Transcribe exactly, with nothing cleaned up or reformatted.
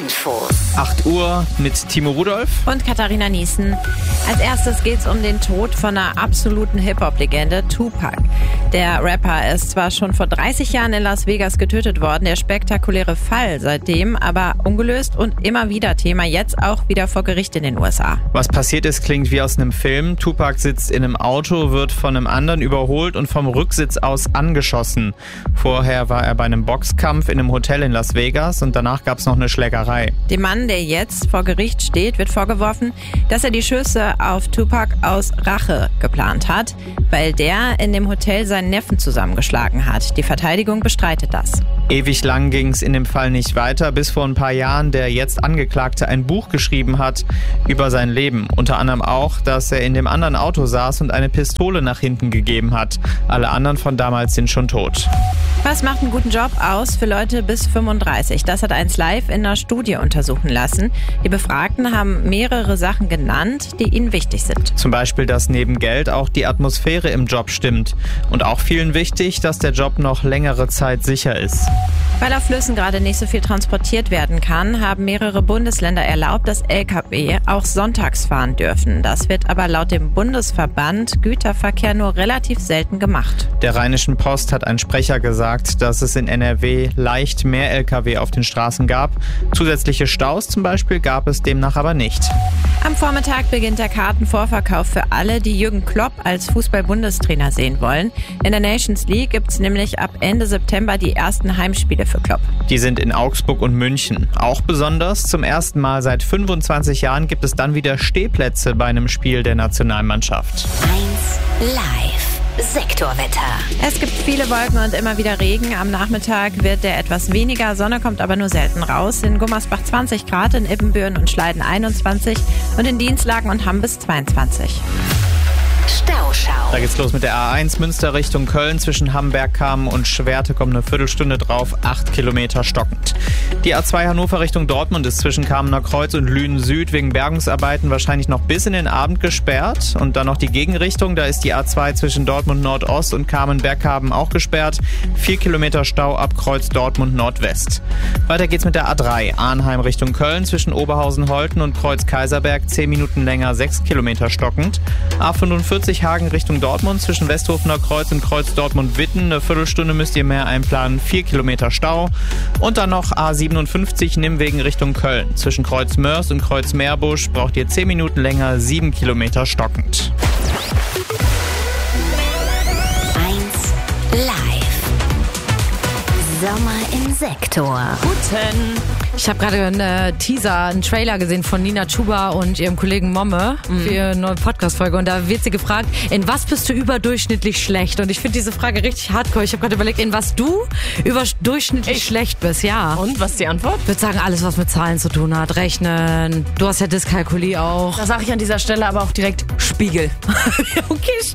Infos. acht Uhr mit Timo Rudolph und Katharina Niesen. Als erstes geht es um den Tod von einer absoluten Hip-Hop-Legende, Tupac. Der Rapper ist zwar schon vor dreißig Jahren in Las Vegas getötet worden, der spektakuläre Fall seitdem aber ungelöst und immer wieder Thema, jetzt auch wieder vor Gericht in den U S A. Was passiert ist, klingt wie aus einem Film. Tupac sitzt in einem Auto, wird von einem anderen überholt und vom Rücksitz aus angeschossen. Vorher war er bei einem Boxkampf in einem Hotel in Las Vegas und danach gab es noch eine Schlägerei. Dem Mann, der jetzt vor Gericht steht, wird vorgeworfen, dass er die Schüsse auf Tupac aus Rache geplant hat, weil der in dem Hotel seinen Neffen zusammengeschlagen hat. Die Verteidigung bestreitet das. Ewig lang ging es in dem Fall nicht weiter, bis vor ein paar Jahren der jetzt Angeklagte ein Buch geschrieben hat über sein Leben. Unter anderem auch, dass er in dem anderen Auto saß und eine Pistole nach hinten gegeben hat. Alle anderen von damals sind schon tot. Was macht einen guten Job aus für Leute bis fünfunddreißig? Das hat eins Live in einer Studie untersuchen lassen. Die Befragten haben mehrere Sachen genannt, die ihnen wichtig sind. Zum Beispiel, dass neben Geld auch die Atmosphäre im Job stimmt. Und auch vielen wichtig, dass der Job noch längere Zeit sicher ist. Weil auf Flüssen gerade nicht so viel transportiert werden kann, haben mehrere Bundesländer erlaubt, dass L K W auch sonntags fahren dürfen. Das wird aber laut dem Bundesverband Güterverkehr nur relativ selten gemacht. Der Rheinischen Post hat ein Sprecher gesagt, dass es in N R W leicht mehr L K W auf den Straßen gab. Zusätzliche Staus zum Beispiel gab es demnach aber nicht. Am Vormittag beginnt der Kartenvorverkauf für alle, die Jürgen Klopp als Fußball-Bundestrainer sehen wollen. In der Nations League gibt es nämlich ab Ende September die ersten Heimspiele für Klopp. Die sind in Augsburg und München. Auch besonders, zum ersten Mal seit fünfundzwanzig Jahren gibt es dann wieder Stehplätze bei einem Spiel der Nationalmannschaft. eins Live. Sektorwetter. Es gibt viele Wolken und immer wieder Regen. Am Nachmittag wird der etwas weniger, Sonne kommt aber nur selten raus. In Gummersbach zwanzig Grad, in Ibbenbüren und Schleiden einundzwanzig und in Dienstlaken und Hamm bis zweiundzwanzig. Stauschau. Da geht's los mit der A eins Münster Richtung Köln. Zwischen Hamberg-Kamm und Schwerte kommt eine Viertelstunde drauf, acht Kilometer stockend. Die A zwei Hannover Richtung Dortmund ist zwischen Kamener Kreuz und Lünen Süd wegen Bergungsarbeiten wahrscheinlich noch bis in den Abend gesperrt. Und dann noch die Gegenrichtung, da ist die A zwei zwischen Dortmund Nordost und Kamen-Berghaben auch gesperrt. Vier Kilometer Stau ab Kreuz Dortmund Nordwest. Weiter geht's mit der A drei Arnheim Richtung Köln zwischen Oberhausen-Holten und Kreuz Kaiserberg, zehn Minuten länger, sechs Kilometer stockend. A fünfundvierzig Hagen Richtung Dortmund zwischen Westhofener Kreuz und Kreuz Dortmund-Witten. Eine Viertelstunde müsst ihr mehr einplanen, vier Kilometer Stau. Und dann noch A siebenundfünfzig Nimwegen Richtung Köln. Zwischen Kreuz Mörs und Kreuz Meerbusch braucht ihr zehn Minuten länger, sieben Kilometer stockend. eins Live. Sommer im Sektor. Guten. Ich habe gerade einen Teaser, einen Trailer gesehen von Nina Chuba und ihrem Kollegen Momme für ihre neue Podcast-Folge. Und da wird sie gefragt, in was bist du überdurchschnittlich schlecht? Und ich finde diese Frage richtig hardcore. Ich habe gerade überlegt, in was du überdurchschnittlich ich. schlecht bist. Ja. Und, was ist die Antwort? Ich würde sagen, alles, was mit Zahlen zu tun hat. Rechnen. Du hast ja Dyskalkulie auch. Da sage ich an dieser Stelle aber auch direkt Spiegel. Okay,